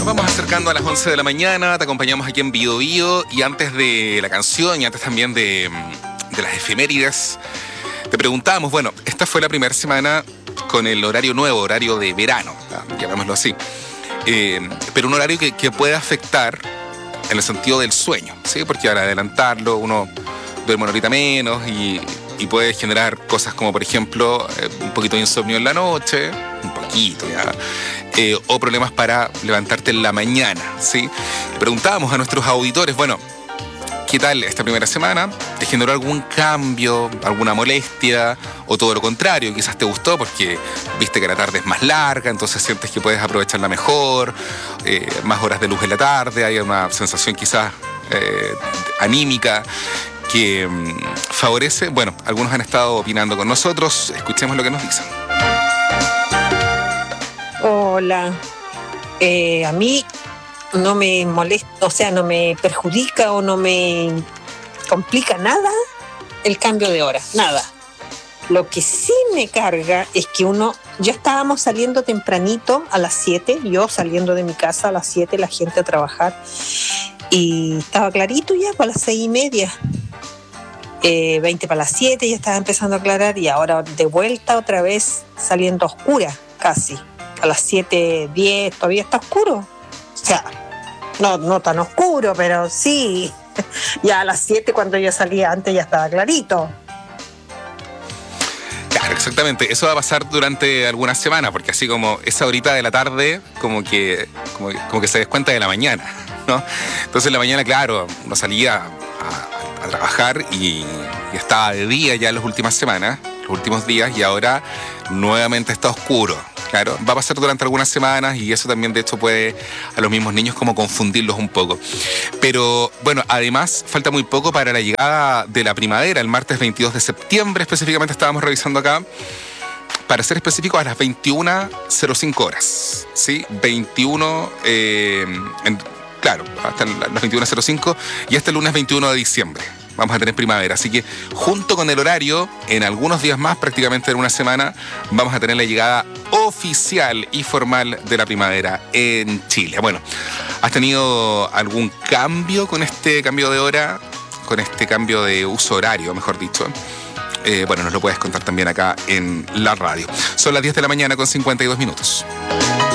Nos vamos acercando a las 11 de la mañana, te acompañamos aquí en Bio Bio y antes de la canción y antes también de las efemérides, te preguntábamos, bueno, esta fue la primera semana con el horario nuevo, horario de verano, llamémoslo así, pero un horario que puede afectar en el sentido del sueño, ¿sí? Porque al adelantarlo uno duerme una horita menos y puede generar cosas como, por ejemplo, un poquito de insomnio en la noche, un poquito ya, o problemas para levantarte en la mañana, ¿sí? Le preguntábamos a nuestros auditores, bueno, ¿qué tal esta primera semana? ¿Te generó algún cambio, alguna molestia? O todo lo contrario, quizás te gustó porque viste que la tarde es más larga, entonces sientes que puedes aprovecharla mejor, más horas de luz en la tarde, hay una sensación quizás anímica que favorece. Bueno, algunos han estado opinando con nosotros, escuchemos lo que nos dicen. Hola, a mí no me molesta, o sea, no me perjudica o no me complica nada el cambio de hora, nada. Lo que sí me carga es que ya estábamos saliendo tempranito a las 7, yo saliendo de mi casa a las 7, la gente a trabajar, y estaba clarito ya para las 6:30, 20 para las 7 ya estaba empezando a aclarar, y ahora de vuelta otra vez saliendo oscura casi, a las 7:10 todavía está oscuro, o sea, no tan oscuro, pero sí, ya a las 7 cuando yo salía antes ya estaba clarito. Claro, exactamente. Eso va a pasar durante algunas semanas, porque así como esa horita de la tarde, como que se descuenta de la mañana, ¿no? Entonces en la mañana, claro, uno salía a trabajar y estaba de día ya en las últimas semanas, los últimos días, y ahora nuevamente está oscuro. Claro, va a pasar durante algunas semanas y eso también de hecho puede a los mismos niños como confundirlos un poco. Pero bueno, además falta muy poco para la llegada de la primavera, el martes 22 de septiembre específicamente estábamos revisando acá, para ser específicos a las 21:05 horas, ¿sí? 21, claro, hasta las 21:05 y hasta el lunes 21 de diciembre. Vamos a tener primavera, así que junto con el horario, en algunos días más, prácticamente en una semana, vamos a tener la llegada oficial y formal de la primavera en Chile. Bueno, ¿has tenido algún cambio con este cambio de hora, con este cambio de uso horario, mejor dicho? Bueno, nos lo puedes contar también acá en la radio. Son las 10 de la mañana con 52 minutos.